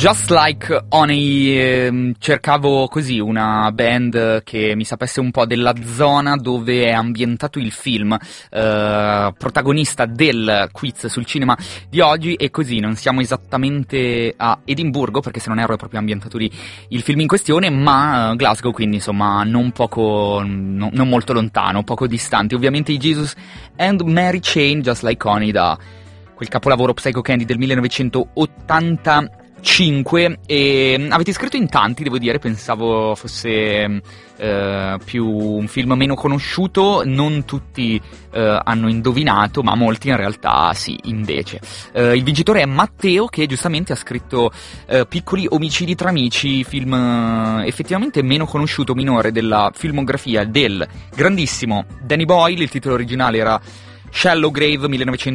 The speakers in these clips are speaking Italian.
Just Like Honey, cercavo così una band che mi sapesse un po' della zona dove è ambientato il film, protagonista del quiz sul cinema di oggi, e così non siamo esattamente a Edimburgo, perché se non erro è proprio ambientato lì il film in questione, ma Glasgow, quindi insomma non molto lontano, poco distante. Ovviamente i Jesus and Mary Chain, Just Like Honey, da quel capolavoro Psycho Candy del 1985. E avete scritto in tanti, devo dire, pensavo fosse più un film meno conosciuto, non tutti hanno indovinato, ma molti in realtà sì, invece. Il vincitore è Matteo, che giustamente ha scritto Piccoli omicidi tra amici, film effettivamente meno conosciuto, minore della filmografia del grandissimo Danny Boyle. Il titolo originale era Shallow Grave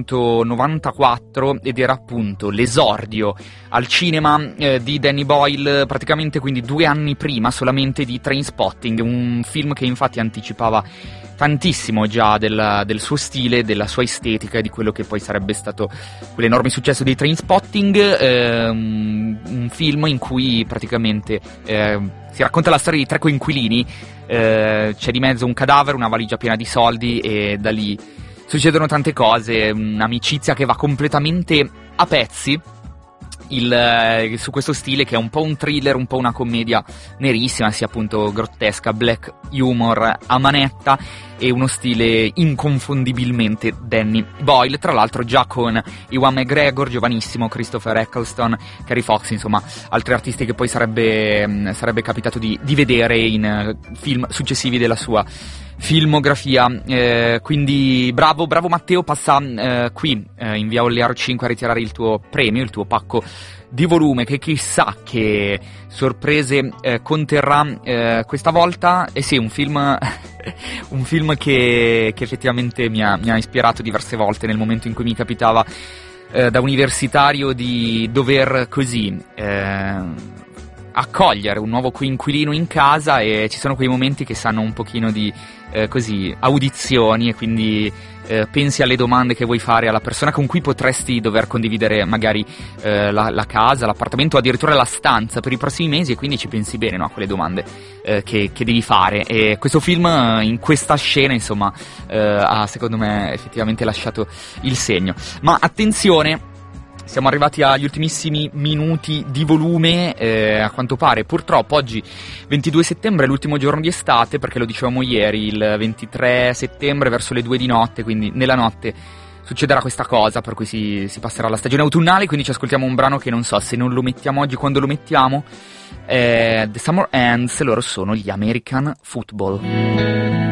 1994 ed era appunto l'esordio al cinema di Danny Boyle, praticamente quindi 2 anni prima solamente di Trainspotting, un film che infatti anticipava tantissimo già del suo stile, della sua estetica e di quello che poi sarebbe stato quell'enorme successo di Trainspotting, un film in cui praticamente si racconta la storia di 3 coinquilini, c'è di mezzo un cadavere, una valigia piena di soldi e da lì succedono tante cose, un'amicizia che va completamente a pezzi, su questo stile che è un po' un thriller, un po' una commedia nerissima, sia appunto grottesca, black humor a manetta, e uno stile inconfondibilmente Danny Boyle, tra l'altro già con Ewan McGregor, giovanissimo, Christopher Eccleston, Carrie Fox, insomma altri artisti che poi sarebbe capitato di vedere in film successivi della sua filmografia. Quindi bravo Matteo, passa qui in via Ollearo 5 a ritirare il tuo premio, il tuo pacco di volume, che chissà che sorprese conterrà questa volta. E sì, un film un film che effettivamente mi ha ispirato diverse volte nel momento in cui mi capitava da universitario di dover così accogliere un nuovo coinquilino in casa, e ci sono quei momenti che sanno un pochino di così audizioni, e quindi pensi alle domande che vuoi fare alla persona con cui potresti dover condividere magari la casa, l'appartamento, o addirittura la stanza per i prossimi mesi, e quindi ci pensi bene, no, a quelle domande che devi fare. E questo film in questa scena insomma ha secondo me effettivamente lasciato il segno. Ma attenzione, siamo arrivati agli ultimissimi minuti di volume, a quanto pare. Purtroppo oggi 22 settembre è l'ultimo giorno di estate, perché lo dicevamo ieri, il 23 settembre verso le 2 di notte, quindi nella notte succederà questa cosa, per cui si passerà alla stagione autunnale. Quindi ci ascoltiamo un brano che non so se non lo mettiamo oggi, quando lo mettiamo. The Summer Ends, loro sono gli American Football.